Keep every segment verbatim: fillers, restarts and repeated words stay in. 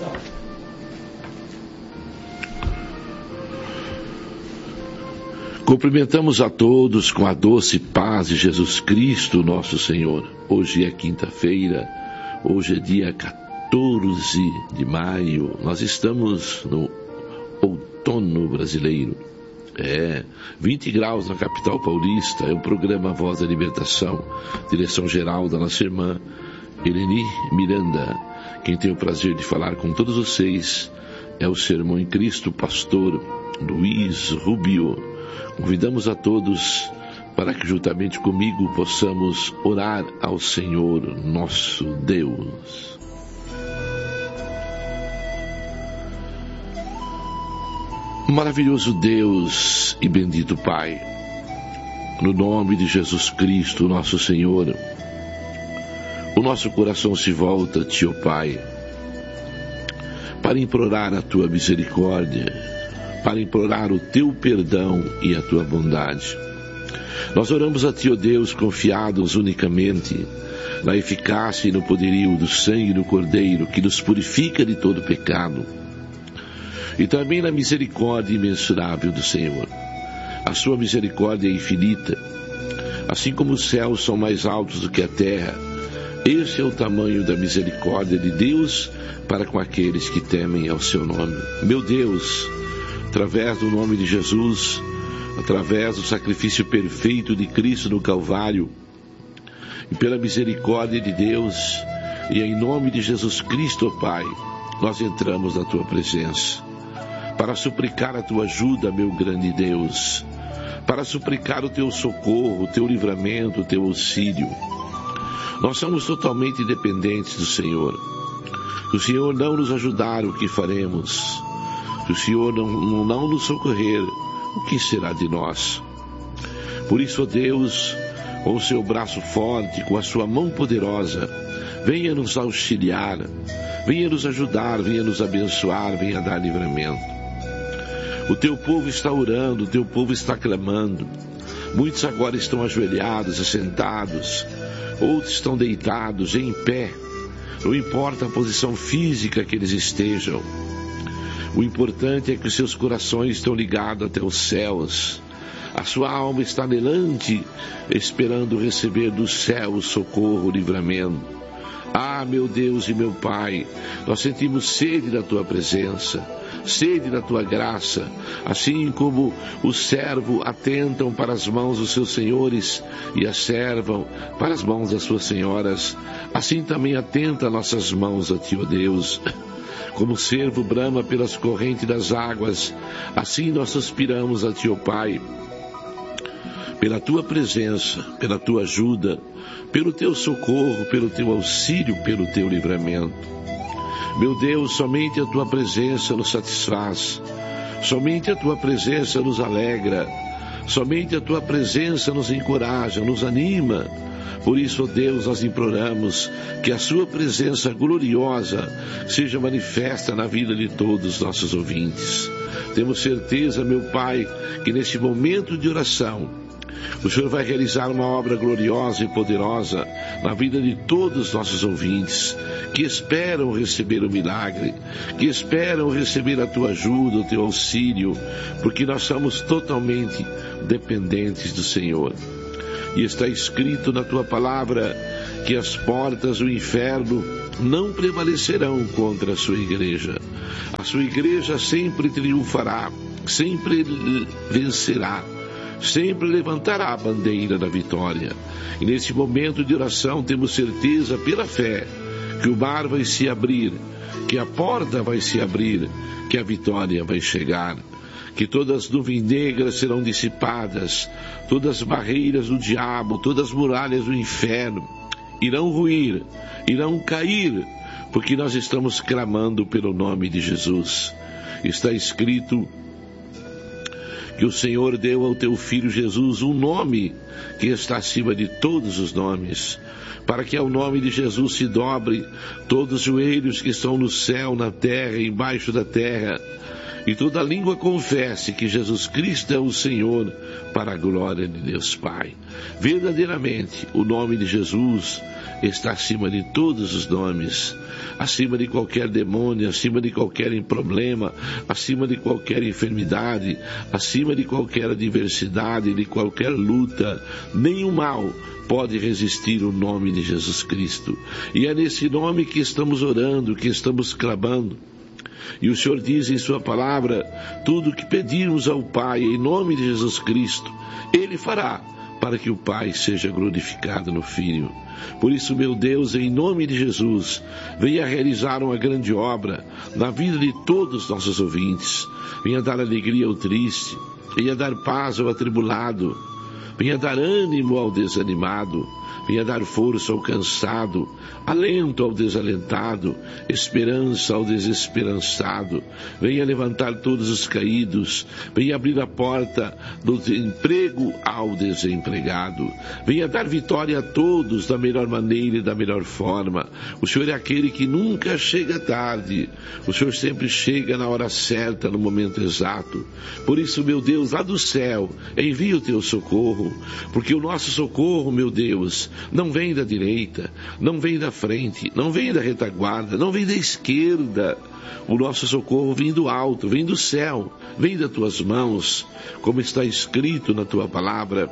Cumprimentamos a todos com a doce paz de Jesus Cristo, nosso Senhor. Hoje é quinta-feira, hoje é dia quatorze de maio, nós estamos no outono brasileiro. É, vinte graus na capital paulista, é o programa Voz da Libertação, direção geral da nossa irmã Eleni Miranda. Quem tem o prazer de falar com todos vocês é o Sermão em Cristo, pastor Luiz Rubio. Convidamos a todos para que juntamente comigo possamos orar ao Senhor nosso Deus. Maravilhoso Deus e bendito Pai, no nome de Jesus Cristo, nosso Senhor, o nosso coração se volta a Ti, ó Pai, para implorar a Tua misericórdia, para implorar o Teu perdão e a Tua bondade. Nós oramos a Ti, ó Deus, confiados unicamente na eficácia e no poderio do sangue do Cordeiro, que nos purifica de todo pecado, e também na misericórdia imensurável do Senhor. A Sua misericórdia é infinita, assim como os céus são mais altos do que a terra. Esse é o tamanho da misericórdia de Deus para com aqueles que temem ao Seu nome. Meu Deus, através do nome de Jesus, através do sacrifício perfeito de Cristo no Calvário, e pela misericórdia de Deus, e em nome de Jesus Cristo, ó Pai, nós entramos na Tua presença, para suplicar a Tua ajuda, meu grande Deus, para suplicar o Teu socorro, o Teu livramento, o Teu auxílio. Nós somos totalmente dependentes do Senhor. Se o Senhor não nos ajudar, o que faremos? Se o Senhor não, não nos socorrer, o que será de nós? Por isso, ó Deus, com o Seu braço forte, com a Sua mão poderosa, venha nos auxiliar, venha nos ajudar, venha nos abençoar, venha dar livramento. O Teu povo está orando, o Teu povo está clamando. Muitos agora estão ajoelhados, assentados, outros estão deitados, em pé. Não importa a posição física que eles estejam. O importante é que os seus corações estão ligados até os céus. A sua alma está anelante, esperando receber do céu o socorro, o livramento. Ah, meu Deus e meu Pai, nós sentimos sede da Tua presença, sede da Tua graça, assim como o servo atentam para as mãos dos seus senhores e a servam para as mãos das suas senhoras, assim também atenta nossas mãos a Ti, ó Deus. Como o servo brama pelas correntes das águas, assim nós suspiramos a Ti, ó Pai, pela Tua presença, pela Tua ajuda, pelo Teu socorro, pelo Teu auxílio, pelo Teu livramento. Meu Deus, somente a Tua presença nos satisfaz, somente a Tua presença nos alegra, somente a Tua presença nos encoraja, nos anima. Por isso, ó Deus, nós imploramos que a Sua presença gloriosa seja manifesta na vida de todos os nossos ouvintes. Temos certeza, meu Pai, que neste momento de oração, o Senhor vai realizar uma obra gloriosa e poderosa na vida de todos os nossos ouvintes, que esperam receber o milagre, que esperam receber a Tua ajuda, o Teu auxílio, porque nós somos totalmente dependentes do Senhor. E está escrito na Tua palavra que as portas do inferno não prevalecerão contra a Sua igreja. A Sua igreja sempre triunfará, sempre vencerá, sempre levantará a bandeira da vitória. E nesse momento de oração temos certeza pela fé que o mar vai se abrir, que a porta vai se abrir, que a vitória vai chegar, que todas as nuvens negras serão dissipadas, todas as barreiras do diabo, todas as muralhas do inferno irão ruir, irão cair, porque nós estamos clamando pelo nome de Jesus. Está escrito que o Senhor deu ao Teu Filho Jesus um nome que está acima de todos os nomes, para que ao nome de Jesus se dobre todos os joelhos que estão no céu, na terra e embaixo da terra, e toda língua confesse que Jesus Cristo é o Senhor, para a glória de Deus Pai. Verdadeiramente, o nome de Jesus está acima de todos os nomes, acima de qualquer demônio, acima de qualquer problema, acima de qualquer enfermidade, acima de qualquer adversidade, de qualquer luta. Nenhum mal pode resistir o nome de Jesus Cristo. E é nesse nome que estamos orando, que estamos clamando. E o Senhor diz em sua palavra, tudo o que pedirmos ao Pai em nome de Jesus Cristo, Ele fará, para que o Pai seja glorificado no Filho. Por isso, meu Deus, em nome de Jesus, venha realizar uma grande obra na vida de todos os nossos ouvintes. Venha dar alegria ao triste, venha dar paz ao atribulado, venha dar ânimo ao desanimado, venha dar força ao cansado, alento ao desalentado, esperança ao desesperançado. Venha levantar todos os caídos, venha abrir a porta do emprego ao desempregado. Venha dar vitória a todos da melhor maneira e da melhor forma. O Senhor é aquele que nunca chega tarde. O Senhor sempre chega na hora certa, no momento exato. Por isso, meu Deus, lá do céu, envia o teu socorro, porque o nosso socorro, meu Deus, não vem da direita, não vem da frente, não vem da retaguarda, não vem da esquerda. O nosso socorro vem do alto, vem do céu, vem das tuas mãos, como está escrito na tua palavra.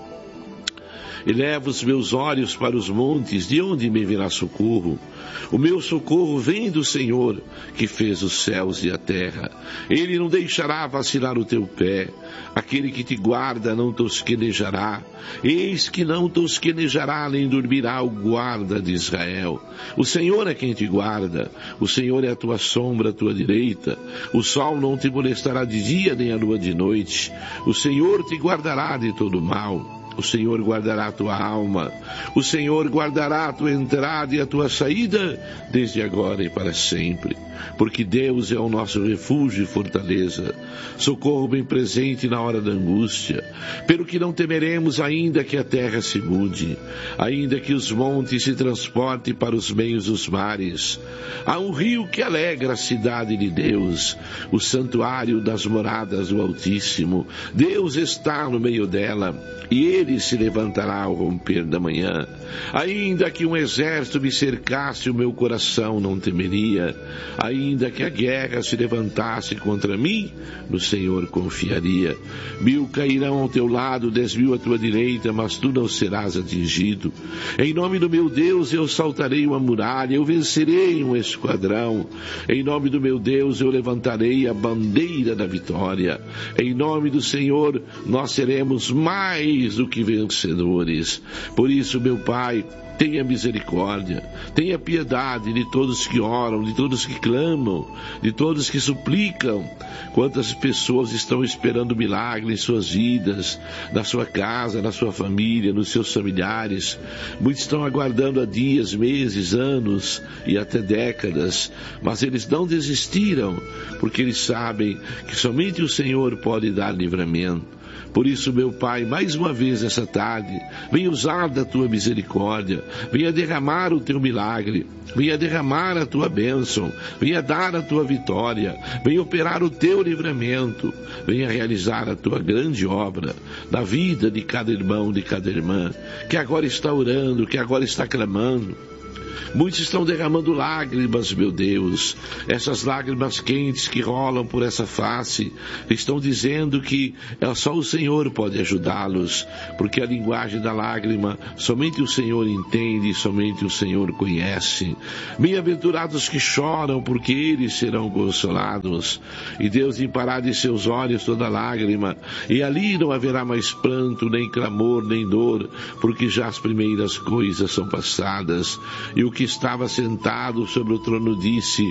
Eleva os meus olhos para os montes, de onde me virá socorro? O meu socorro vem do Senhor, que fez os céus e a terra. Ele não deixará vacilar o teu pé. Aquele que te guarda não tosquenejará. Eis que não tosquenejará, nem dormirá o guarda de Israel. O Senhor é quem te guarda. O Senhor é a tua sombra, a tua direita. O sol não te molestará de dia, nem a lua de noite. O Senhor te guardará de todo mal. O Senhor guardará a tua alma. O Senhor guardará a tua entrada e a tua saída, desde agora e para sempre. Porque Deus é o nosso refúgio e fortaleza, socorro bem presente na hora da angústia. Pelo que não temeremos, ainda que a terra se mude, ainda que os montes se transportem para os meios dos mares. Há um rio que alegra a cidade de Deus, o santuário das moradas do Altíssimo. Deus está no meio dela, e ele se levantará ao romper da manhã. Ainda que um exército me cercasse, o meu coração não temeria. Ainda que a guerra se levantasse contra mim, no Senhor confiaria. Mil cairão ao teu lado, dez mil à tua direita, mas tu não serás atingido. Em nome do meu Deus eu saltarei uma muralha, eu vencerei um esquadrão. Em nome do meu Deus eu levantarei a bandeira da vitória. Em nome do Senhor nós seremos mais do que vencedores. Por isso, meu Pai, tenha misericórdia, tenha piedade de todos que oram, de todos que clamam, de todos que suplicam. Quantas pessoas estão esperando milagre em suas vidas, na sua casa, na sua família, nos seus familiares. Muitos estão aguardando há dias, meses, anos e até décadas, mas eles não desistiram, porque eles sabem que somente o Senhor pode dar livramento. Por isso, meu Pai, mais uma vez essa tarde, venha usar da tua misericórdia, venha derramar o teu milagre, venha derramar a tua bênção, venha dar a tua vitória, venha operar o teu livramento, venha realizar a tua grande obra na vida de cada irmão, de cada irmã, que agora está orando, que agora está clamando. Muitos estão derramando lágrimas, meu Deus, essas lágrimas quentes que rolam por essa face, estão dizendo que só o Senhor pode ajudá-los, porque a linguagem da lágrima somente o Senhor entende, somente o Senhor conhece. Bem-aventurados que choram, porque eles serão consolados. E Deus limpará de seus olhos toda lágrima, e ali não haverá mais pranto, nem clamor, nem dor, porque já as primeiras coisas são passadas. E o que estava sentado sobre o trono disse: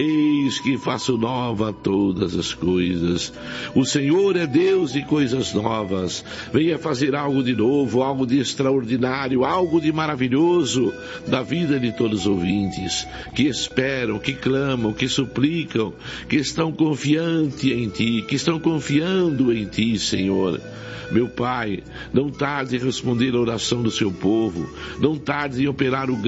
eis que faço nova todas as coisas. O Senhor é Deus de coisas novas. Venha fazer algo de novo, algo de extraordinário, algo de maravilhoso da vida de todos os ouvintes que esperam, que clamam, que suplicam, que estão confiantes em Ti, que estão confiando em Ti, Senhor. Meu Pai, não tarde em responder a oração do seu povo, não tarde em operar o grande livramento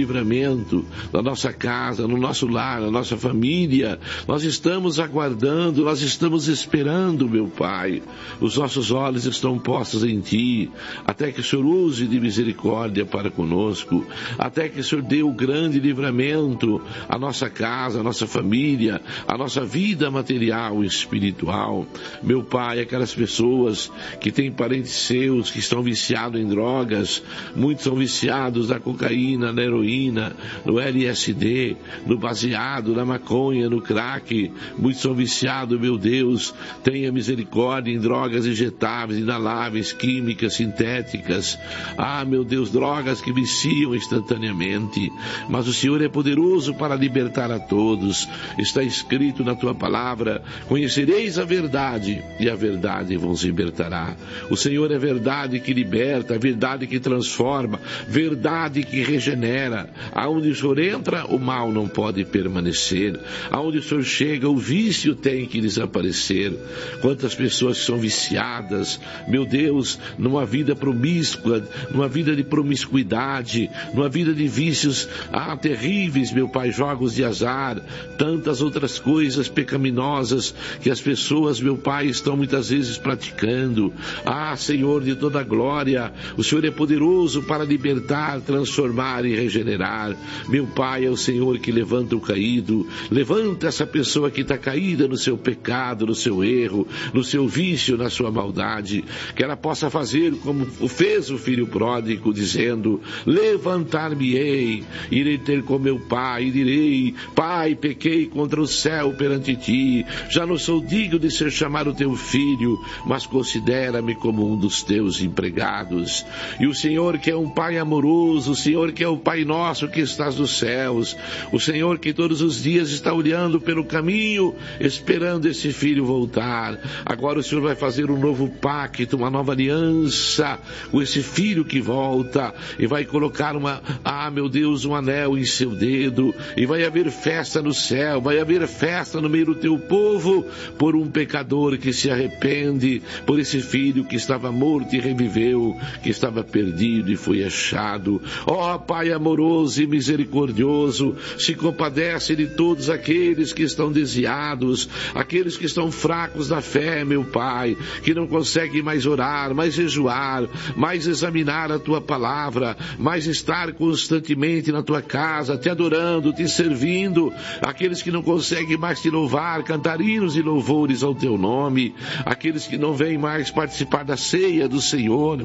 livramento na nossa casa, no nosso lar, na nossa família. Nós estamos aguardando, nós estamos esperando, meu Pai. Os nossos olhos estão postos em Ti, até que o Senhor use de misericórdia para conosco, até que o Senhor dê o grande livramento à nossa casa, à nossa família, à nossa vida material e espiritual. Meu Pai, aquelas pessoas que têm parentes seus que estão viciados em drogas, muitos são viciados na cocaína, na heroína, no L S D, no baseado, na maconha, no crack, muitos são viciados, meu Deus, tenha misericórdia em drogas injetáveis, inaláveis, químicas, sintéticas, ah, meu Deus, drogas que viciam instantaneamente, mas o Senhor é poderoso para libertar a todos. Está escrito na Tua palavra: conhecereis a verdade e a verdade vos libertará. O Senhor é verdade que liberta, verdade que transforma, verdade que regenera. Aonde o Senhor entra, o mal não pode permanecer. Aonde o Senhor chega, o vício tem que desaparecer. Quantas pessoas são viciadas, meu Deus, numa vida promíscua, numa vida de promiscuidade, numa vida de vícios ah, terríveis, meu Pai, jogos de azar, tantas outras coisas pecaminosas que as pessoas, meu Pai, estão muitas vezes praticando. Ah, Senhor de toda a glória, o Senhor é poderoso para libertar, transformar e regenerar. Meu Pai, é o Senhor que levanta o caído. Levanta essa pessoa que está caída no seu pecado, no seu erro, no seu vício, na sua maldade, que ela possa fazer como fez o filho pródigo, dizendo: levantar-me-ei, irei ter com meu pai e direi: Pai, pequei contra o céu perante ti, já não sou digno de ser chamado teu filho, mas considera-me como um dos teus empregados. E o Senhor, que é um Pai amoroso, o Senhor que é o Pai nosso que estás nos céus, o Senhor que todos os dias está olhando pelo caminho, esperando esse filho voltar. Agora o Senhor vai fazer um novo pacto, uma nova aliança com esse filho que volta, e vai colocar uma, ah meu Deus, um anel em seu dedo, e vai haver festa no céu, vai haver festa no meio do teu povo, por um pecador que se arrepende, por esse filho que estava morto e reviveu, que estava perdido e foi achado. Ó Pai amoroso e misericordioso, se compadece de todos aqueles que estão desviados, aqueles que estão fracos na fé, meu Pai, que não conseguem mais orar, mais jejuar, mais examinar a Tua palavra, mais estar constantemente na Tua casa, te adorando, te servindo, aqueles que não conseguem mais te louvar, cantar hinos e louvores ao Teu nome, aqueles que não vêm mais participar da ceia do Senhor,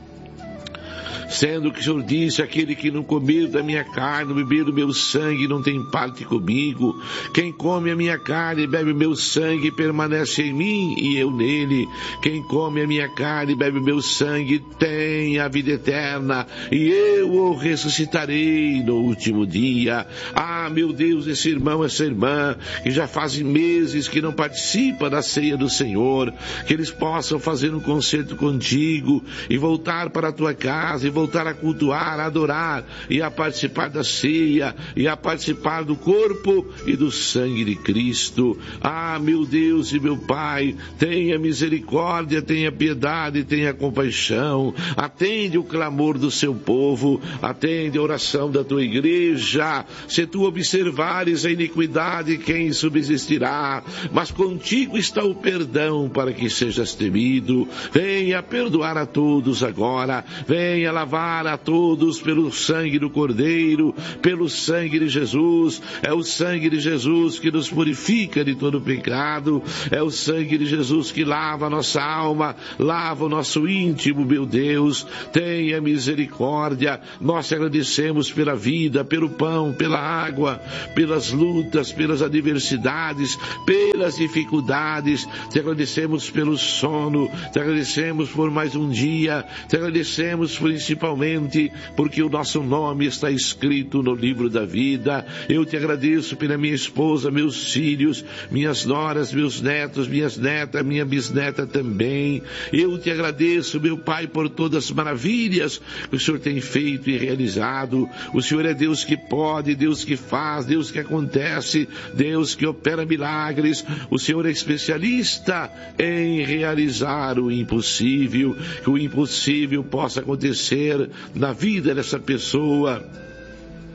sendo que o Senhor disse: aquele que não comer da minha carne, beber do meu sangue, não tem parte comigo. Quem come a minha carne e bebe o meu sangue, permanece em mim e eu nele. Quem come a minha carne e bebe o meu sangue, tem a vida eterna, e eu o ressuscitarei no último dia. Ah, meu Deus, esse irmão, essa irmã, que já fazem meses que não participa da ceia do Senhor, que eles possam fazer um concerto contigo e voltar para a tua casa e voltar a cultuar, a adorar e a participar da ceia e a participar do corpo e do sangue de Cristo. Ah, meu Deus e meu Pai, tenha misericórdia, tenha piedade, tenha compaixão, atende o clamor do seu povo, atende a oração da tua igreja. Se tu observares a iniquidade, quem subsistirá? Mas contigo está o perdão para que sejas temido. Venha perdoar a todos agora, venha lavar a todos pelo sangue do Cordeiro, pelo sangue de Jesus. É o sangue de Jesus que nos purifica de todo pecado, é o sangue de Jesus que lava a nossa alma, lava o nosso íntimo, meu Deus. Tenha misericórdia. Nós te agradecemos pela vida, pelo pão, pela água, pelas lutas, pelas adversidades, pelas dificuldades. Te agradecemos pelo sono, te agradecemos por mais um dia, te agradecemos principalmente porque o nosso nome está escrito no livro da vida. Eu te agradeço pela minha esposa, meus filhos, minhas noras, meus netos, minhas netas, minha bisneta também. Eu te agradeço, meu Pai, por todas as maravilhas que o Senhor tem feito e realizado. O Senhor é Deus que pode, Deus que faz, Deus que acontece, Deus que opera milagres. O Senhor é especialista em realizar o impossível, que o impossível possa acontecer na vida dessa pessoa.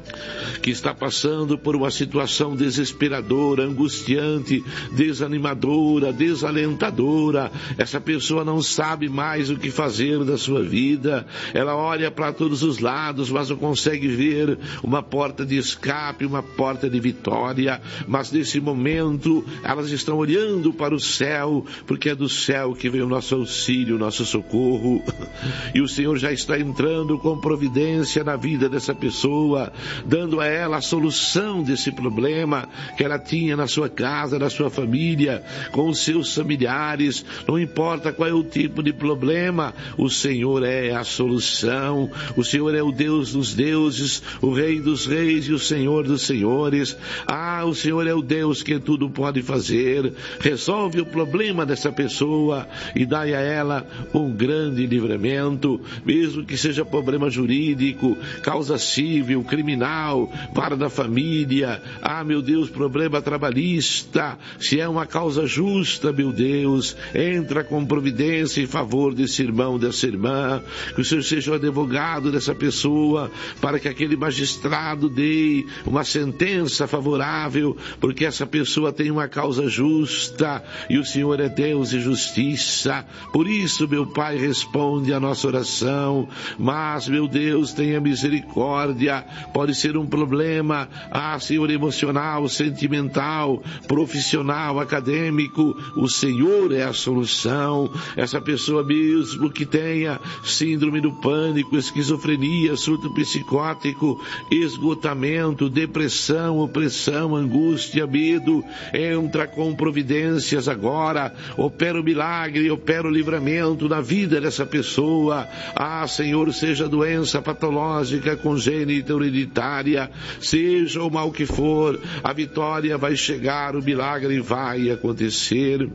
que está passando por uma situação desesperadora, angustiante, desanimadora, desalentadora. Essa pessoa não sabe mais o que fazer da sua vida. Ela olha para todos os lados, mas não consegue ver uma porta de escape, uma porta de vitória. Mas nesse momento, elas estão olhando para o céu, porque é do céu que vem o nosso auxílio, o nosso socorro. E o Senhor já está entrando com providência na vida dessa pessoa, dando a ela a solução desse problema que ela tinha na sua casa, na sua família, com os seus familiares. Não importa qual é o tipo de problema, o Senhor é a solução. O Senhor é o Deus dos deuses, o Rei dos reis e o Senhor dos senhores. Ah, o Senhor é o Deus que tudo pode fazer. Resolve o problema dessa pessoa e dai a ela um grande livramento, mesmo que seja problema jurídico, causa civil, criminal, vara da família. Ah, meu Deus, problema trabalhista. Se é uma causa justa, meu Deus, entra com providência em favor desse irmão, dessa irmã. Que o Senhor seja o advogado dessa pessoa, para que aquele magistrado dê uma sentença favorável, porque essa pessoa tem uma causa justa e o Senhor é Deus e justiça. Por isso, meu Pai, responde a nossa oração. Mas, meu Deus, tenha misericórdia. Pode ser um problema, ah, Senhor, emocional, sentimental, profissional, acadêmico. O Senhor é a solução. Essa pessoa mesmo que tenha síndrome do pânico, esquizofrenia, surto psicótico, esgotamento, depressão, opressão, angústia, medo, entra com providências agora. Opera o milagre, opera o livramento na vida dessa pessoa. Ah, Senhor, seja doença patológica, congênita, hereditária, seja o mal que for, a vitória vai chegar, o milagre vai acontecer.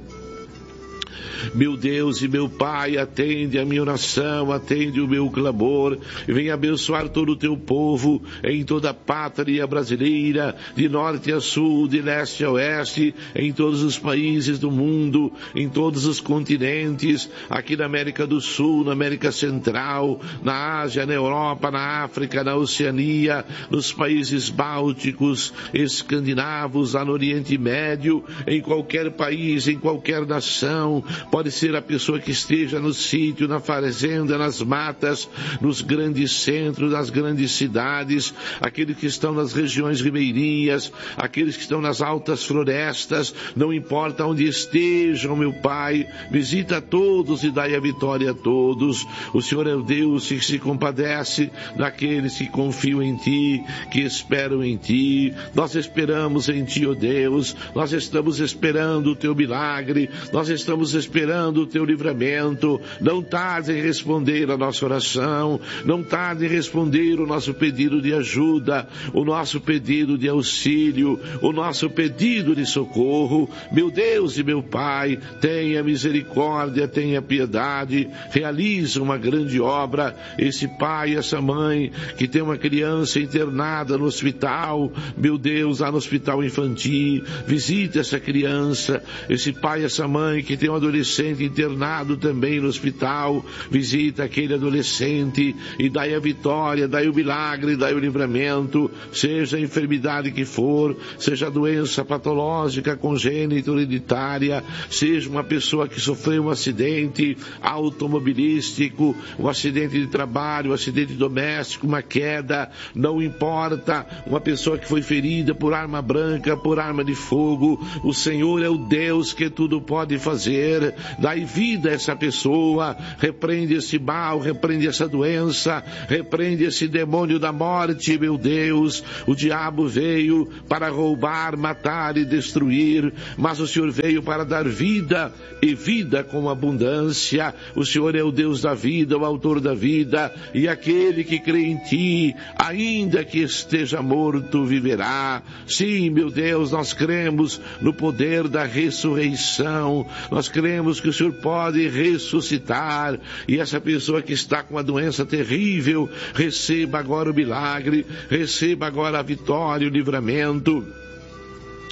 Meu Deus e meu Pai, atende a minha oração, atende o meu clamor, e venha abençoar todo o teu povo em toda a pátria brasileira, de norte a sul, de leste a oeste, em todos os países do mundo, em todos os continentes, aqui na América do Sul, na América Central, na Ásia, na Europa, na África, na Oceania, nos países bálticos, escandinavos, lá no Oriente Médio, em qualquer país, em qualquer nação. Pode ser a pessoa que esteja no sítio, na fazenda, nas matas, nos grandes centros, nas grandes cidades, aqueles que estão nas regiões ribeirinhas, aqueles que estão nas altas florestas, não importa onde estejam, meu Pai, visita a todos e dai a vitória a todos. O Senhor é o Deus que se compadece daqueles que confiam em Ti, que esperam em Ti. Nós esperamos em Ti, ó Deus, nós estamos esperando o Teu milagre, nós estamos esperando o Teu livramento. Não tarde em responder a nossa oração, não tarde em responder o nosso pedido de ajuda, o nosso pedido de auxílio, o nosso pedido de socorro. Meu Deus e meu Pai, tenha misericórdia, tenha piedade, realiza uma grande obra. Esse pai, essa mãe que tem uma criança internada no hospital, meu Deus, lá no hospital infantil, visita essa criança. Esse pai, essa mãe que tem um adolescente internado também no hospital, visita aquele adolescente e dai a vitória, dai o milagre, dai o livramento, seja a enfermidade que for, seja a doença patológica, congênita, hereditária, seja uma pessoa que sofreu um acidente automobilístico, um acidente de trabalho, um acidente doméstico, uma queda, não importa, uma pessoa que foi ferida por arma branca, por arma de fogo, o Senhor é o Deus que tudo pode fazer. Dai vida a essa pessoa, repreende esse mal, repreende essa doença, repreende esse demônio da morte, meu Deus. O diabo veio para roubar, matar e destruir, mas o Senhor veio para dar vida e vida com abundância. O Senhor é o Deus da vida, o autor da vida, e aquele que crê em Ti, ainda que esteja morto, viverá. Sim, meu Deus, nós cremos no poder da ressurreição, nós cremos que o Senhor pode ressuscitar, e essa pessoa que está com uma doença terrível, receba agora o milagre, receba agora a vitória, o livramento.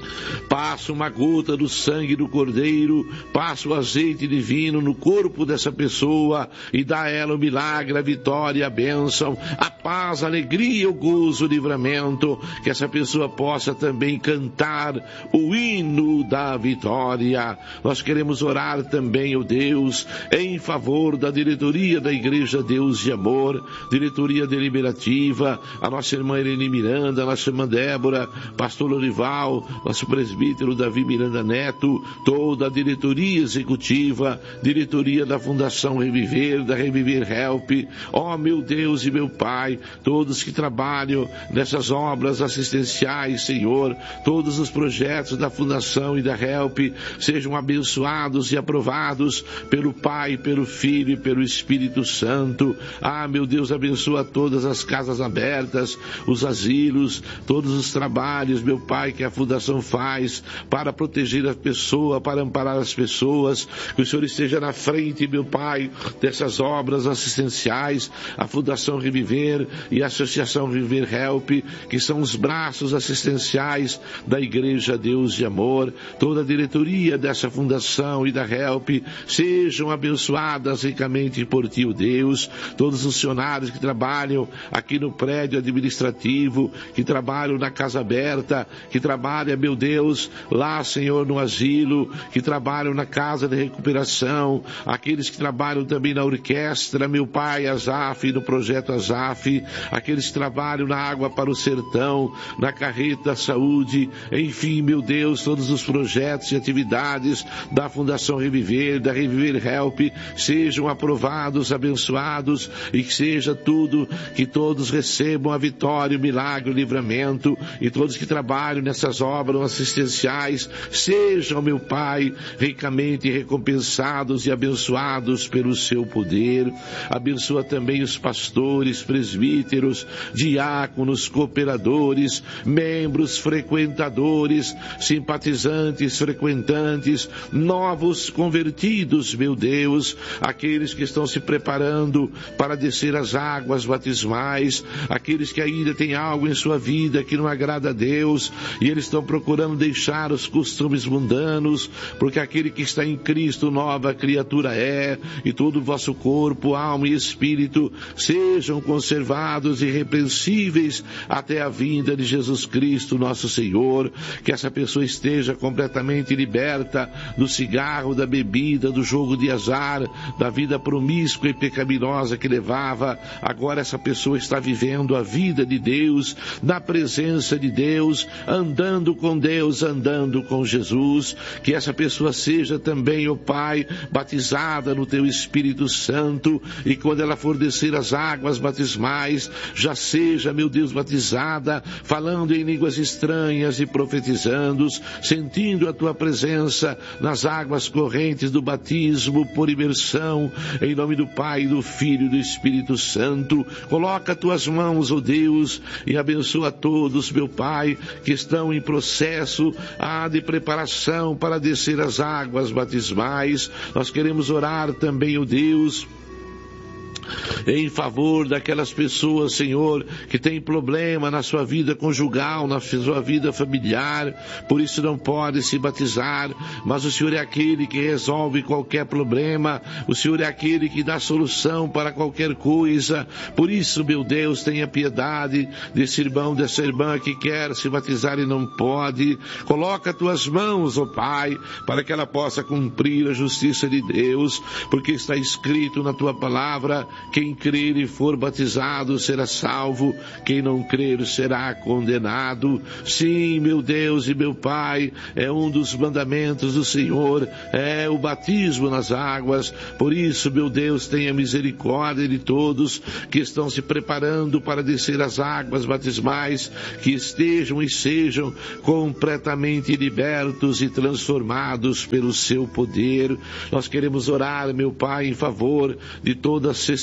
Passa uma gota do sangue do Cordeiro, passa o azeite divino no corpo dessa pessoa e dá a ela o milagre, a vitória, a bênção, a paz, a alegria, o gozo, o livramento, que essa pessoa possa também cantar o hino da vitória. Nós queremos orar também, ó Deus, em favor da diretoria da Igreja Deus de Amor, diretoria deliberativa, a nossa irmã Irene Miranda, a nossa irmã Débora, pastor Lorival, nosso presbítero Davi Miranda Neto, toda a diretoria executiva, diretoria da Fundação Reviver, da Reviver Help, ó meu Deus e meu Pai, todos que trabalham nessas obras assistenciais, Senhor, todos os projetos da Fundação e da Help, sejam abençoados e aprovados pelo Pai, pelo Filho e pelo Espírito Santo. Ah, meu Deus, abençoa todas as casas abertas, os asilos, todos os trabalhos, meu Pai, que a Fundação faz para proteger a pessoa, para amparar as pessoas, que o Senhor esteja na frente, meu Pai, dessas obras assistenciais, a Fundação Reviver e a Associação Reviver Help, que são os braços assistenciais da Igreja Deus de Amor, toda a diretoria dessa Fundação e da Help, sejam abençoadas ricamente por Ti, o Deus, todos os funcionários que trabalham aqui no prédio administrativo, que trabalham na Casa Aberta, que trabalham, meu Deus, lá, Senhor, no asilo, que trabalham na casa de recuperação, aqueles que trabalham também na orquestra, meu Pai, Azaf, no projeto Azaf, aqueles que trabalham na Água para o Sertão, na Carreta da Saúde, enfim, meu Deus, todos os projetos e atividades da Fundação Reviver, da Reviver Help, sejam aprovados, abençoados, e que seja tudo, que todos recebam a vitória, o milagre, o livramento, e todos que trabalham nessas obras assistenciais, sejam, meu Pai, ricamente recompensados e abençoados pelo seu poder. Abençoa também os pastores, presbíteros, diáconos, cooperadores, membros, frequentadores, simpatizantes, frequentantes, novos convertidos, meu Deus, aqueles que estão se preparando para descer as águas batismais, aqueles que ainda têm algo em sua vida que não agrada a Deus, e eles estão procurando deixar os costumes mundanos, porque aquele que está em Cristo, nova criatura é, e todo o vosso corpo, alma e espírito sejam conservados irrepreensíveis até a vinda de Jesus Cristo, nosso Senhor. Que essa pessoa esteja completamente liberta do cigarro, da bebida, do jogo de azar, da vida promíscua e pecaminosa que levava. Agora essa pessoa está vivendo a vida de Deus, na presença de Deus, andando com Deus, andando com Jesus. Que essa pessoa seja também, ó Pai, batizada no Teu Espírito Santo, e quando ela for descer as águas batismais, já seja, meu Deus, batizada, falando em línguas estranhas e profetizando, sentindo a Tua presença nas águas correntes do batismo por imersão, em nome do Pai, do Filho e do Espírito Santo. Coloca Tuas mãos, ó Deus, e abençoa todos, meu Pai, que estão em processo ah, de preparação para descer as águas batismais. Nós queremos orar também, ó Deus, em favor daquelas pessoas, Senhor, que têm problema na sua vida conjugal, na sua vida familiar, por isso não podem se batizar, mas o Senhor é aquele que resolve qualquer problema, o Senhor é aquele que dá solução para qualquer coisa. Por isso, meu Deus, tenha piedade desse irmão, dessa irmã que quer se batizar e não pode. Coloca Tuas mãos, ó Pai, para que ela possa cumprir a justiça de Deus, porque está escrito na Tua palavra: quem crer e for batizado será salvo, quem não crer será condenado. Sim, meu Deus e meu Pai, é um dos mandamentos do Senhor, é o batismo nas águas. Por isso, meu Deus, tenha misericórdia de todos que estão se preparando para descer as águas batismais, que estejam e sejam completamente libertos e transformados pelo Seu poder. Nós queremos orar, meu Pai, em favor de todas as festividades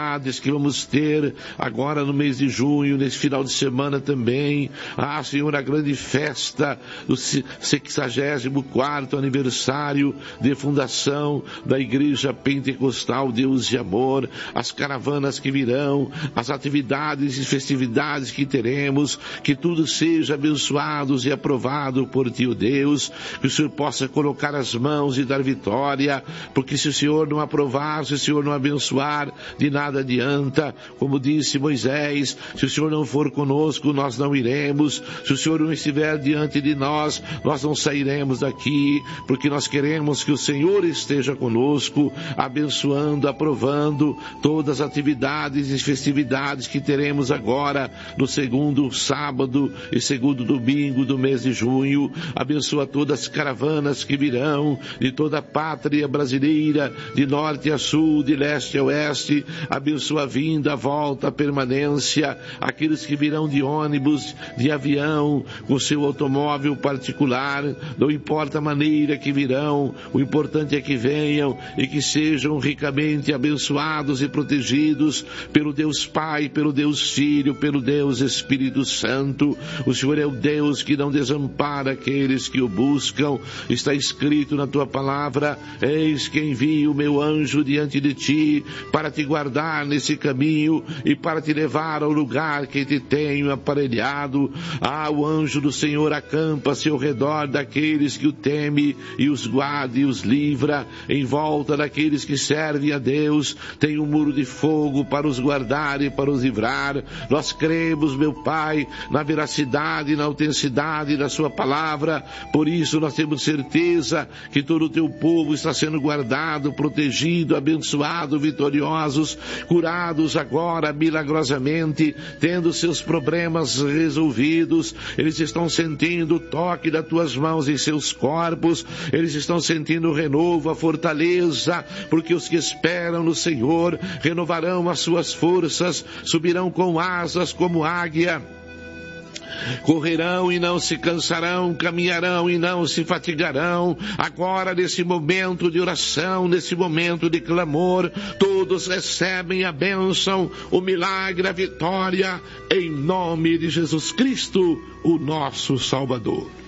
atividades que vamos ter agora no mês de junho, nesse final de semana também. Ah, Senhor, a grande festa do sexagésimo quarto aniversário de fundação da Igreja Pentecostal Deus de Amor, as caravanas que virão, as atividades e festividades que teremos, que tudo seja abençoado e aprovado por Ti, ó Deus, que o Senhor possa colocar as mãos e dar vitória, porque se o Senhor não aprovar, se o Senhor não abençoar, de nada adianta. Como disse Moisés, se o Senhor não for conosco, nós não iremos. Se o Senhor não estiver diante de nós, nós não sairemos daqui, porque nós queremos que o Senhor esteja conosco, abençoando, aprovando todas as atividades e festividades que teremos agora no segundo sábado e segundo domingo do mês de junho. Abençoa todas as caravanas que virão de toda a pátria brasileira, de norte a sul, de leste a oeste. Abençoa a vinda, a volta, a permanência, aqueles que virão de ônibus, de avião, com seu automóvel particular, não importa a maneira que virão, o importante é que venham e que sejam ricamente abençoados e protegidos pelo Deus Pai, pelo Deus Filho, pelo Deus Espírito Santo. O Senhor é o Deus que não desampara aqueles que o buscam. Está escrito na tua palavra: eis que envio o meu anjo diante de ti para te guardar nesse caminho e para te levar ao lugar que te tenho aparelhado. Ah, o anjo do Senhor acampa-se ao redor daqueles que o temem e os guarda e os livra. Em volta daqueles que servem a Deus tem um muro de fogo para os guardar e para os livrar. Nós cremos, meu Pai, na veracidade e na autenticidade da sua palavra. Por isso nós temos certeza que todo o teu povo está sendo guardado, protegido, abençoado, vitoriosos, curados agora milagrosamente, tendo seus problemas resolvidos. Eles estão sentindo o toque das tuas mãos em seus corpos, eles estão sentindo o renovo, a fortaleza, porque os que esperam no Senhor renovarão as suas forças, subirão com asas como águia, correrão e não se cansarão, caminharão e não se fatigarão. Agora, nesse momento de oração, nesse momento de clamor, todos recebem a bênção, o milagre, a vitória, em nome de Jesus Cristo, o nosso Salvador.